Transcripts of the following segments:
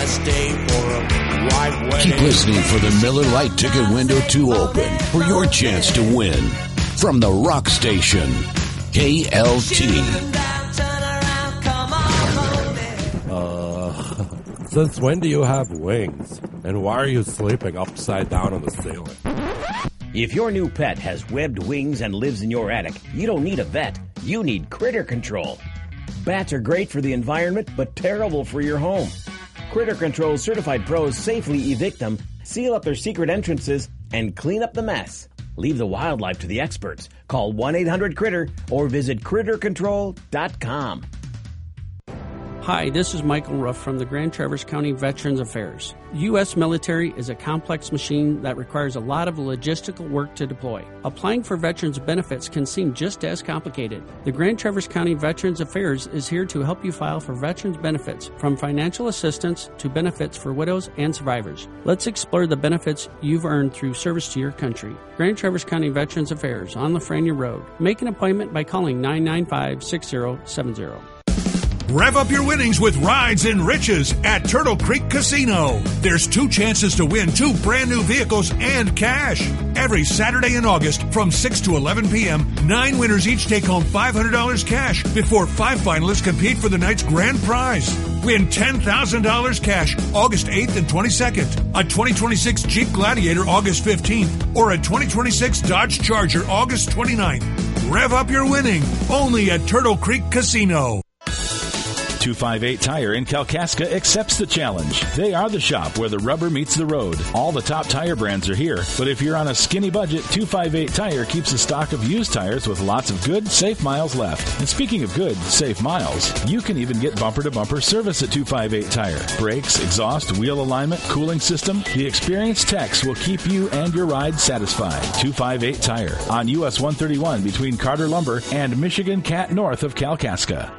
best day for a white wedding. Keep listening for the Miller Lite ticket window to open for your chance to win. From the Rock Station, KLT. Since when do you have wings? And why are you sleeping upside down on the ceiling? If your new pet has webbed wings and lives in your attic, you don't need a vet. You need Critter Control. Bats are great for the environment, but terrible for your home. Critter Control certified pros safely evict them, seal up their secret entrances, and clean up the mess. Leave the wildlife to the experts. Call 1-800-CRITTER or visit CritterControl.com. Hi, this is Michael Ruff from the Grand Traverse County Veterans Affairs. U.S. military is a complex machine that requires a lot of logistical work to deploy. Applying for veterans benefits can seem just as complicated. The Grand Traverse County Veterans Affairs is here to help you file for veterans benefits, from financial assistance to benefits for widows and survivors. Let's explore the benefits you've earned through service to your country. Grand Traverse County Veterans Affairs on Lafreniere Road. Make an appointment by calling 995-6070. Rev up your winnings with Rides and Riches at Turtle Creek Casino. There's 2 chances to win 2 brand new vehicles and cash. Every Saturday in August from 6 to 11 p.m., 9 winners each take home $500 cash before 5 finalists compete for the night's grand prize. Win $10,000 cash August 8th and 22nd, a 2026 Jeep Gladiator August 15th, or a 2026 Dodge Charger August 29th. Rev up your winning only at Turtle Creek Casino. 258 Tire in Kalkaska accepts the challenge. They are the shop where the rubber meets the road. All the top tire brands are here, but if you're on a skinny budget, 258 Tire keeps a stock of used tires with lots of good, safe miles left. And speaking of good, safe miles, you can even get bumper-to-bumper service at 258 Tire. Brakes, exhaust, wheel alignment, cooling system. The experienced techs will keep you and your ride satisfied. 258 Tire on US 131 between Carter Lumber and Michigan Cat north of Kalkaska.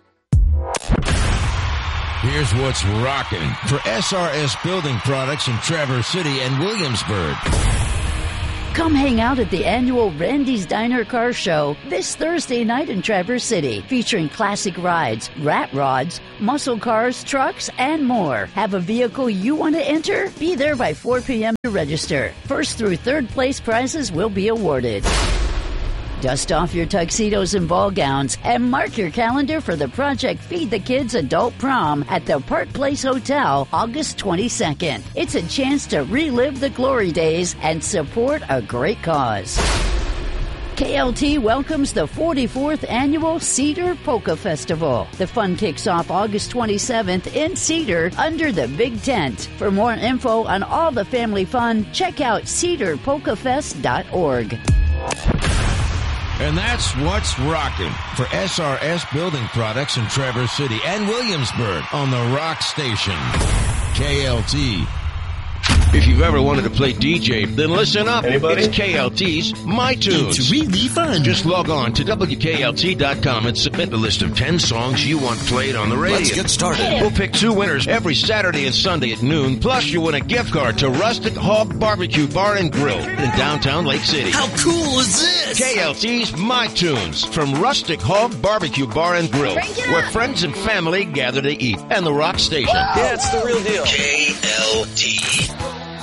Here's what's rocking for SRS Building Products in Traverse City and Williamsburg. Come hang out at the annual Randy's Diner Car Show this Thursday night in Traverse City, featuring classic rides, rat rods, muscle cars, trucks, and more. Have a vehicle you want to enter? Be there by 4 p.m. to register. First through third place prizes will be awarded. Dust off your tuxedos and ball gowns and mark your calendar for the Project Feed the Kids Adult Prom at the Park Place Hotel, August 22nd. It's a chance to relive the glory days and support a great cause. KLT welcomes the 44th Annual Cedar Polka Festival. The fun kicks off August 27th in Cedar under the Big Tent. For more info on all the family fun, check out cedarpolkafest.org. And that's what's rocking for SRS Building Products in Traverse City and Williamsburg on the Rock Station, KLT. If you've ever wanted to play DJ, then listen up. Anybody? It's KLT's My Tunes. It's really fun. Just log on to WKLT.com and submit the list of 10 songs you want played on the radio. Let's get started. We'll pick 2 winners every Saturday and Sunday at noon. Plus, you win a gift card to Rustic Hog Barbecue Bar and Grill in downtown Lake City. How cool is this? KLT's My Tunes from Rustic Hog Barbecue Bar and Grill, where friends and family gather to eat. And the Rock Station. Yeah, it's the real deal. KLT.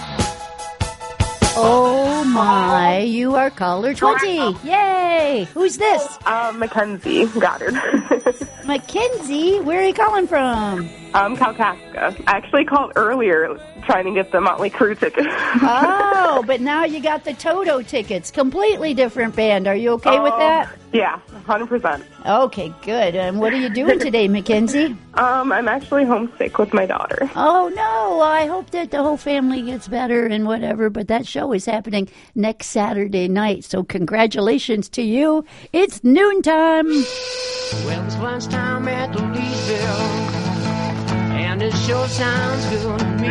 Oh my, you are caller 20. Yay! Who's this? Mackenzie Goddard. Mackenzie? Where are you calling from? Kalkaska. I actually called earlier trying to get the Motley Crue tickets. Oh, but now you got the Toto tickets. Completely different band. Are you okay with that? Yeah, 100%. Okay, good. And what are you doing today, Mackenzie? I'm actually homesick with my daughter. Oh, no. Well, I hope that the whole family gets better and whatever, but that show is happening next Saturday night, so congratulations to you. It's noontime. Well, it's lunchtime at the Leesville, and it sure sounds good to me.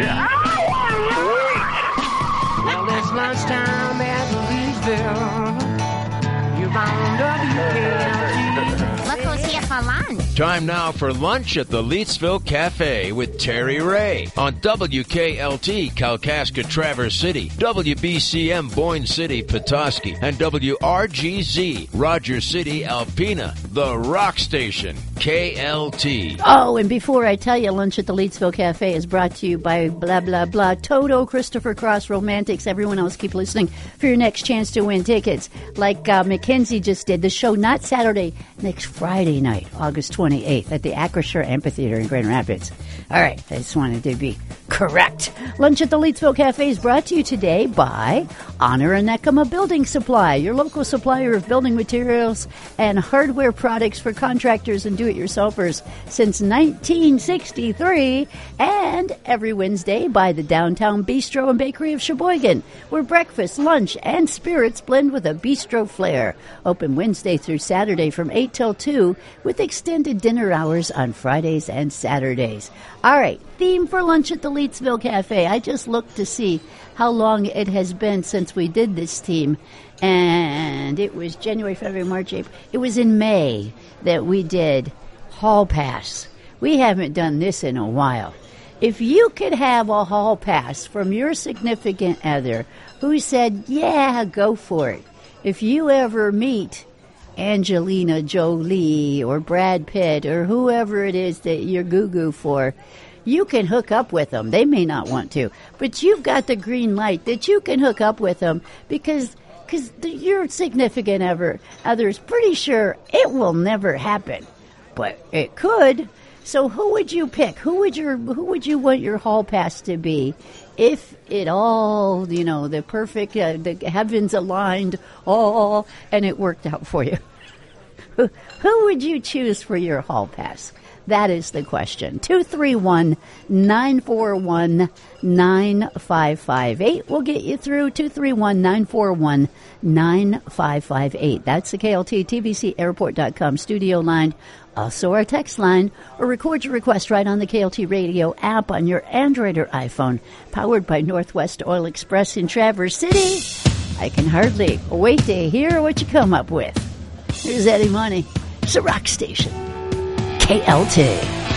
Well, it's lunchtime at the Leesville. You're bound up, you can't. Look who's here for lunch. Time now for lunch at the Leetsville Cafe with Terry Ray on WKLT Kalkaska Traverse City, WBCM Boyne City Petoskey, and WRGZ Rogers City Alpena, the Rock Station, KLT. Oh, and before I tell you, lunch at the Leetsville Cafe is brought to you by blah, blah, blah, Toto, Christopher Cross, Romantics, everyone else. Keep listening for your next chance to win tickets. Like Mackenzie just did, the show not Saturday, next Friday night, August 28th at the Acrisure Amphitheater in Grand Rapids. All right, I just wanted to be correct. Lunch at the Leetsville Cafe is brought to you today by Honor and Nekema Building Supply, your local supplier of building materials and hardware products for contractors and do-it-yourselfers since 1963. And every Wednesday by the Downtown Bistro and Bakery of Sheboygan, where breakfast, lunch, and spirits blend with a bistro flair. Open Wednesday through Saturday from 8 till 2 with extended dinner hours on Fridays and Saturdays. All right, theme for lunch at the Leetsville Cafe. I just looked to see how long it has been since we did this theme, and it was January, February, March, April. It was in May that we did Hall Pass. We haven't done this in a while. If you could have a Hall Pass from your significant other who said, yeah, go for it. If you ever meet Angelina Jolie or Brad Pitt or whoever it is that you're goo-goo for, you can hook up with them. They may not want to, but you've got the green light that you can hook up with them because your significant other's pretty sure it will never happen, but it could. So who would you pick? Who would you want your Hall Pass to be? If it all, the perfect, the heavens aligned, and it worked out for you. Who would you choose for your Hall Pass? That is the question. 231-941-9558. We'll get you through 231-941-9558. That's the KLT TVCAirport.com studio line. Also our text line, or record your request right on the KLT radio app on your Android or iPhone, powered by Northwest Oil Express in Traverse City. I can hardly wait to hear what you come up with. Here's Eddie Money. It's a rock station. KLT.